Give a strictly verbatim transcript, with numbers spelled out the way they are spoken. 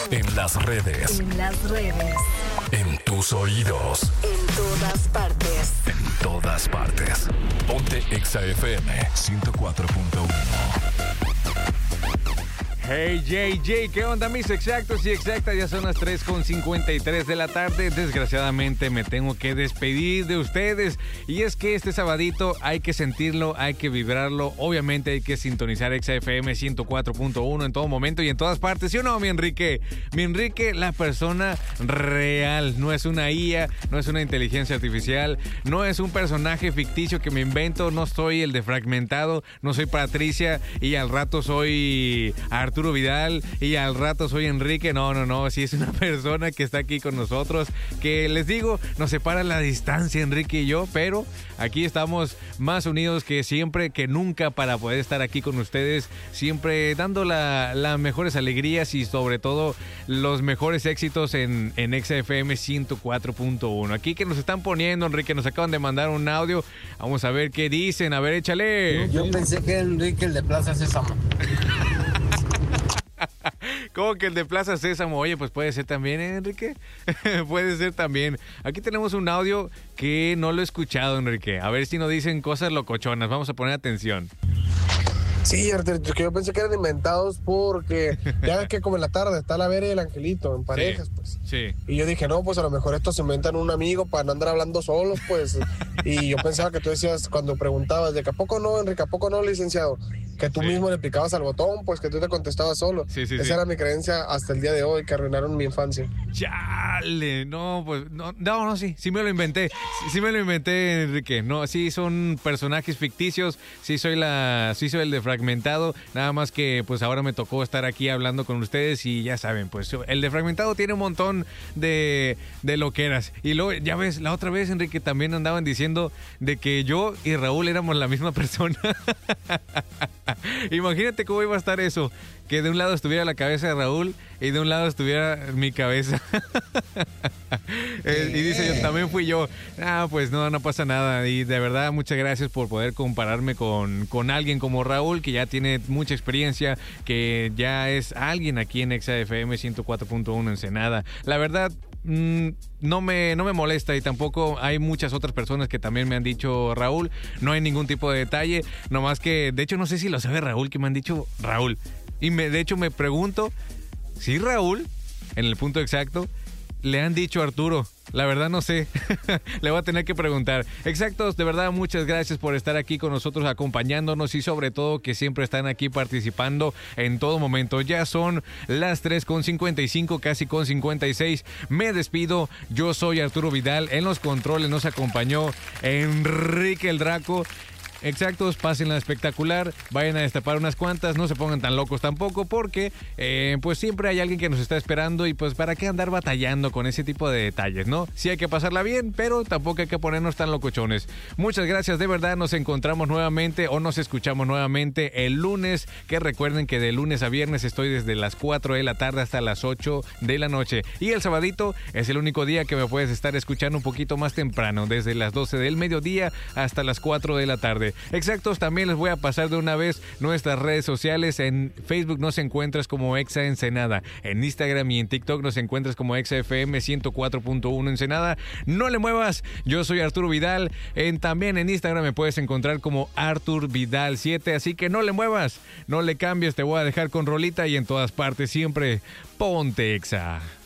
En las redes. En las redes. En tus oídos. En todas partes. En todas partes. Ponte Exa F M ciento cuatro punto uno. Hey J J, ¿qué onda mis exactos y exactas? Ya son las tres con cincuenta y tres de la tarde. Desgraciadamente me tengo que despedir de ustedes. Y es que este sabadito hay que sentirlo, hay que vibrarlo. Obviamente hay que sintonizar Exa F M ciento cuatro punto uno en todo momento y en todas partes. ¿Sí o no, mi Enrique? Mi Enrique, la persona real. No es una I A, no es una inteligencia artificial, no es un personaje ficticio que me invento. No soy el de Fragmentado, no soy Patricia y al rato soy Arturo Arturo Vidal y al rato soy Enrique. No, no, no, sí es una persona que está aquí con nosotros, que les digo, nos separa la distancia Enrique y yo, pero aquí estamos más unidos que siempre, que nunca, para poder estar aquí con ustedes, siempre dando las la mejores alegrías y sobre todo los mejores éxitos en, en Exa F M ciento cuatro punto uno. Aquí que nos están poniendo, Enrique, nos acaban de mandar un audio, vamos a ver qué dicen, a ver, échale. Yo pensé que era Enrique el de Plaza Sésamo. ¿Cómo que el de Plaza Sésamo? Oye, pues puede ser también, ¿eh, Enrique? Puede ser también. Aquí tenemos un audio que no lo he escuchado, Enrique. A ver si nos dicen cosas locochonas. Vamos a poner atención. Sí, que yo pensé que eran inventados porque ya ves que como en la tarde está la Vera y el Angelito en parejas, sí, pues. Sí. Y yo dije, no, pues a lo mejor estos se inventan un amigo para no andar hablando solos, pues. Y yo pensaba que tú decías, cuando preguntabas, de que a poco no, Enrique, a poco no, licenciado, que tú sí. mismo le picabas al botón, pues que tú te contestabas solo. Sí, sí, Esa sí. era mi creencia hasta el día de hoy, que arruinaron mi infancia. Chale, no, pues, no, no, no, sí, sí me lo inventé. Sí, sí me lo inventé, Enrique. No, sí son personajes ficticios, sí soy la, sí soy el de Fragmentado, nada más que pues ahora me tocó estar aquí hablando con ustedes y ya saben, pues el de Fragmentado tiene un montón de, de loqueras. Y luego, ya ves, la otra vez, Enrique, también andaban diciendo de que yo y Raúl éramos la misma persona. Imagínate cómo iba a estar eso, que de un lado estuviera la cabeza de Raúl y de un lado estuviera mi cabeza. eh, y dice, yo también fui yo. Ah, pues no, no pasa nada. Y de verdad, muchas gracias por poder compararme con, con alguien como Raúl, que ya tiene mucha experiencia, que ya es alguien aquí en Exa F M ciento cuatro punto uno Ensenada. La verdad, mm, no me, no me molesta, y tampoco hay muchas otras personas que también me han dicho Raúl. No hay ningún tipo de detalle, nomás que, de hecho, no sé si lo sabe Raúl, que me han dicho Raúl. Y me, de hecho me pregunto si Raúl, en el punto exacto, le han dicho Arturo. La verdad no sé. Le voy a tener que preguntar. Exactos, de verdad muchas gracias por estar aquí con nosotros, acompañándonos, y sobre todo que siempre están aquí participando en todo momento. Ya son las tres con cincuenta y cinco, casi con cincuenta y seis. Me despido. Yo soy Arturo Vidal. En los controles nos acompañó Enrique el Draco. Exactos, pásenla espectacular, vayan a destapar unas cuantas, no se pongan tan locos tampoco, porque eh, pues siempre hay alguien que nos está esperando, y pues para qué andar batallando con ese tipo de detalles, ¿no? Sí hay que pasarla bien, pero tampoco hay que ponernos tan locochones. Muchas gracias, de verdad, nos encontramos nuevamente o nos escuchamos nuevamente el lunes, que recuerden que de lunes a viernes estoy desde las cuatro de la tarde hasta las ocho de la noche, y el sabadito es el único día que me puedes estar escuchando un poquito más temprano, desde las doce del mediodía hasta las cuatro de la tarde. Exactos, también les voy a pasar de una vez nuestras redes sociales. En Facebook nos encuentras como Exa Ensenada, en Instagram y en TikTok nos encuentras como Exa F M ciento cuatro punto uno Ensenada. No le muevas, yo soy Arturo Vidal. En, también en Instagram me puedes encontrar como Artur Vidal siete, así que no le muevas, no le cambies, te voy a dejar con rolita, y en todas partes siempre ponte Exa.